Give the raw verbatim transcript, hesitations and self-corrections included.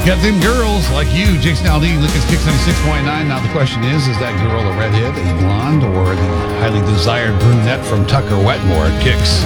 Got them girls like you, Jason Aldean, Lucas Kicks ninety-six point nine. Now the question is, is that girl a redhead, a blonde, or the highly desired brunette from Tucker Wetmore at Kicks?